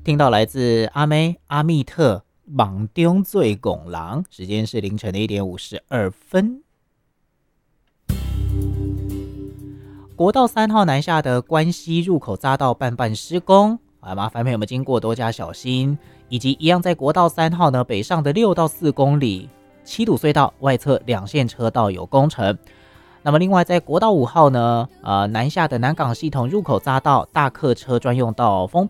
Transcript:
听到来自阿妹阿密特莽中醉拱狼，时间是凌晨的1:52。国道3号南下的关西入口匝道半施工，麻烦朋友们经过多加小心，以及一样在国道3号呢北上的6到4公里七堵隧道外侧2线车道有工程。那么另外在国道5号呢，南下的南港系统入口匝道大客车专用道封